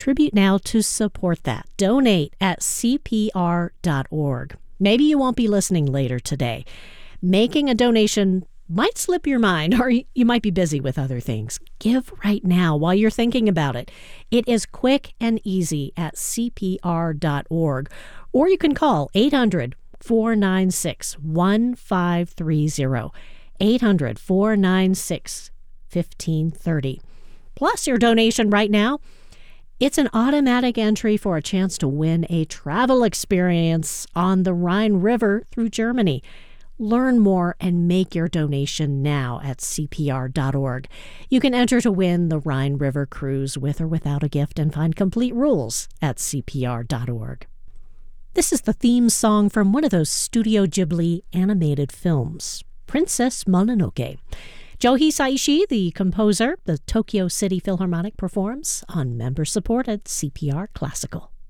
Contribute now to support that. Donate at CPR.org. Maybe you won't be listening later today. Making a donation might slip your mind, or you might be busy with other things. Give right now while you're thinking about it. It is quick and easy at CPR.org, or you can call 800-496-1530, 800-496-1530. Plus your donation right now, it's an automatic entry for a chance to win a travel experience on the Rhine River through Germany. Learn more and make your donation now at CPR.org. You can enter to win the Rhine River cruise with or without a gift and find complete rules at CPR.org. This is the theme song from one of those Studio Ghibli animated films, Princess Mononoke. Joe Hisaishi, the composer, the Tokyo City Philharmonic performs on member-supported CPR Classical.